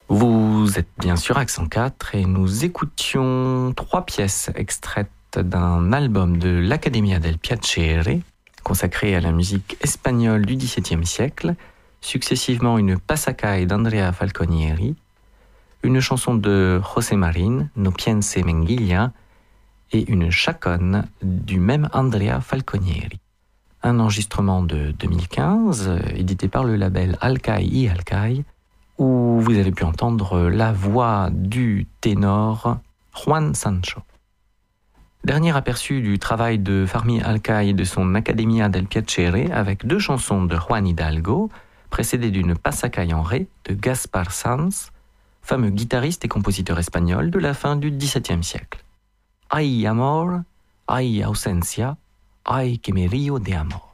Vous êtes bien sûr Accent 4 et nous écoutions 3 pièces extraites d'un album de l'Accademia del Piacere consacré à la musique espagnole du XVIIe siècle, successivement une Pasacai d'Andrea Falconieri, une chanson de José Marín, No piense menguilla, et une chaconne du même Andrea Falconieri. Un enregistrement de 2015, édité par le label Alcai y Alcai, où vous avez pu entendre la voix du ténor Juan Sancho. Dernier aperçu du travail de Fermín Alcai et de son Accademia del Piacere avec 2 chansons de Juan Hidalgo, précédées d'une Pasacai en ré de Gaspar Sanz, fameux guitariste et compositeur espagnol de la fin du XVIIe siècle. Ay amor, ay ausencia, ay que me río de amor.